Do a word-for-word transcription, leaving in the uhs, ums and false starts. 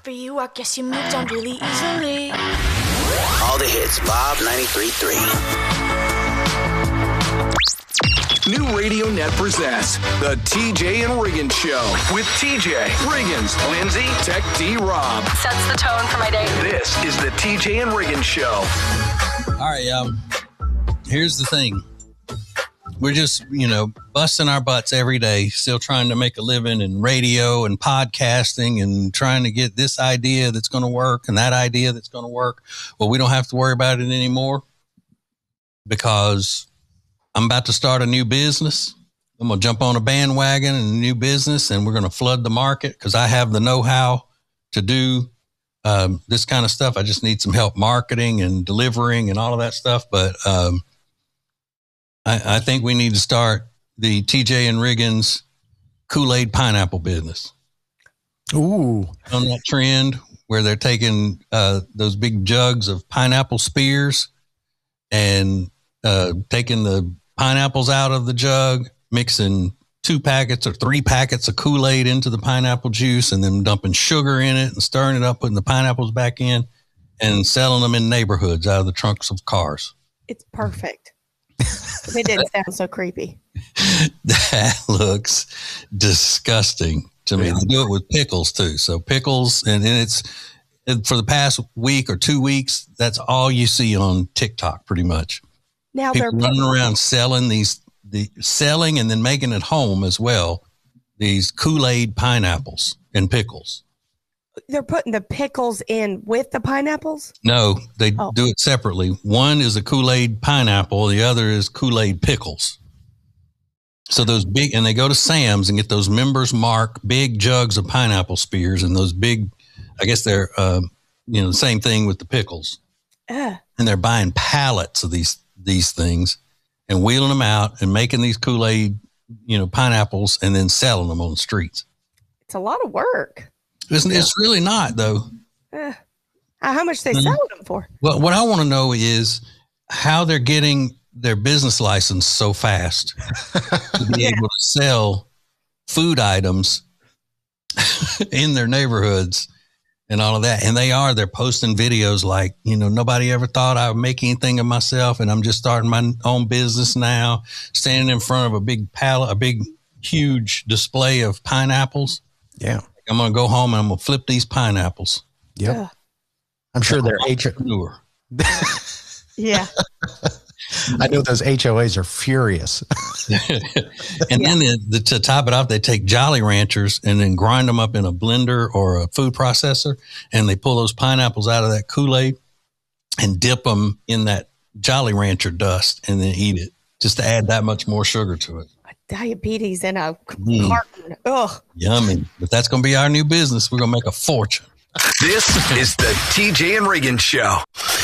for you, I guess you moved on really easily. All the hits, Bob ninety-three point three. New Radio Net presents the T J and Riggins Show with T J, Riggins, Lindsay, Tech D Rob. Sets the tone for my day. This is the T J and Riggins Show. All right, um, here's the thing. We're just, you know, busting our butts every day, still trying to make a living in radio and podcasting and trying to get this idea that's going to work and that idea that's going to work. Well, we don't have to worry about it anymore because I'm about to start a new business. I'm going to jump on a bandwagon and a new business, and we're going to flood the market because I have the know-how to do um, this kind of stuff. I just need some help marketing and delivering and all of that stuff. But, um, I, I think we need to start the T J and Riggins Kool-Aid pineapple business. Ooh. On that trend where they're taking uh, those big jugs of pineapple spears and uh, taking the pineapples out of the jug, mixing two packets or three packets of Kool-Aid into the pineapple juice and then dumping sugar in it and stirring it up, putting the pineapples back in and selling them in neighborhoods out of the trunks of cars. It's perfect. It didn't sound so creepy. That looks disgusting to me. They do it with pickles too. So pickles, and, and it's and for the past week or two weeks, that's all you see on TikTok pretty much. Now People they're running around selling these, the selling and then making at home as well, these Kool-Aid pineapples and pickles. They're putting the pickles in with the pineapples? No, they oh. do it separately. One is a Kool-Aid pineapple. The other is Kool-Aid pickles. So those big, and they go to Sam's and get those Members Mark big jugs of pineapple spears and those big, I guess they're, uh, you know, the same thing with the pickles. Uh. And they're buying pallets of these, these things and wheeling them out and making these Kool-Aid, you know, pineapples and then selling them on the streets. It's a lot of work. It's, yeah. It's really not, though. Uh, how much they mm-hmm. selling them for? Well, what I want to know is how they're getting their business license so fast to be yeah. able to sell food items in their neighborhoods and all of that. And they are, they're posting videos like, you know, nobody ever thought I would make anything of myself. And I'm just starting my own business now, standing in front of a big pallet, a big, huge display of pineapples. Yeah. I'm going to go home and I'm going to flip these pineapples. Yep. Yeah. I'm sure they're H O As. Yeah. I know those H O As are furious. and yeah. then the, the, to top it off, they take Jolly Ranchers and then grind them up in a blender or a food processor. And they pull those pineapples out of that Kool-Aid and dip them in that Jolly Rancher dust and then eat it just to add that much more sugar to it. Diabetes in a mm. carton. Ugh. Yummy. But that's going to be our new business. We're going to make a fortune. This is the T J and Riggins Show.